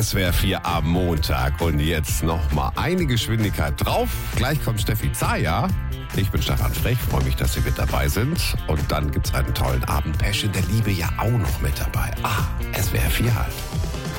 SWR 4 am Montag. Und jetzt noch mal eine Geschwindigkeit drauf. Gleich kommt Steffi Zaya. Ich bin Stefan Frech, freue mich, dass Sie mit dabei sind. Und dann gibt's einen tollen Abend. Passion der Liebe ja auch noch mit dabei. SWR 4 halt.